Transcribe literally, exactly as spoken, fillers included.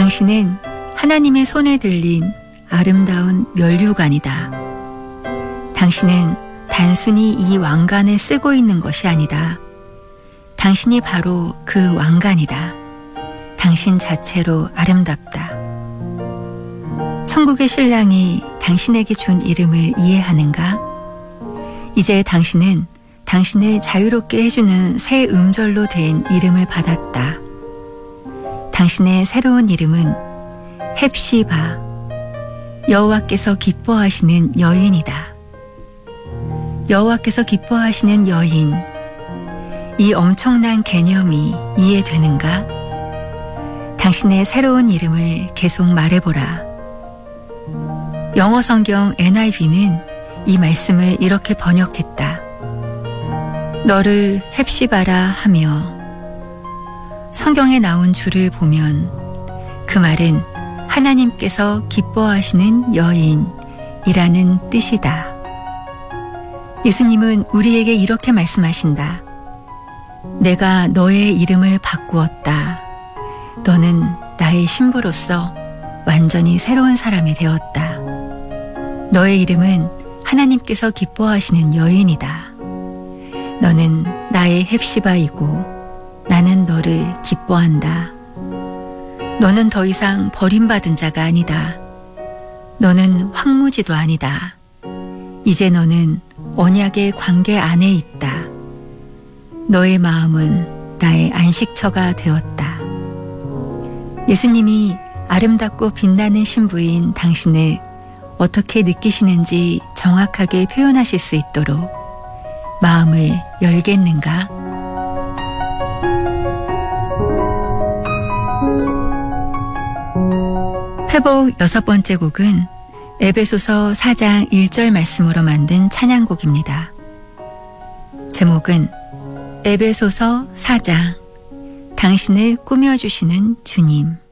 당신은 하나님의 손에 들린 아름다운 면류관이다. 당신은 단순히 이 왕관을 쓰고 있는 것이 아니다. 당신이 바로 그 왕관이다. 당신 자체로 아름답다. 천국의 신랑이 당신에게 준 이름을 이해하는가? 이제 당신은 당신을 자유롭게 해주는 새 음절로 된 이름을 받았다. 당신의 새로운 이름은 헵시바, 여호와께서 기뻐하시는 여인이다. 여호와께서 기뻐하시는 여인, 이 엄청난 개념이 이해되는가? 당신의 새로운 이름을 계속 말해보라. 영어 성경 엔 아이 브이는 이 말씀을 이렇게 번역했다. 너를 헵시바라 하며. 성경에 나온 줄을 보면 그 말은 하나님께서 기뻐하시는 여인이라는 뜻이다. 예수님은 우리에게 이렇게 말씀하신다. 내가 너의 이름을 바꾸었다. 너는 나의 신부로서 완전히 새로운 사람이 되었다. 너의 이름은 하나님께서 기뻐하시는 여인이다. 너는 나의 헵시바이고 나는 너를 기뻐한다. 너는 더 이상 버림받은 자가 아니다. 너는 황무지도 아니다. 이제 너는 언약의 관계 안에 있다. 너의 마음은 나의 안식처가 되었다. 예수님이 아름답고 빛나는 신부인 당신을 어떻게 느끼시는지 정확하게 표현하실 수 있도록 마음을 열겠는가? 회복 여섯 번째 곡은 에베소서 사 장 일 절 말씀으로 만든 찬양곡입니다. 제목은 에베소서 사 장, 당신을 꾸며주시는 주님.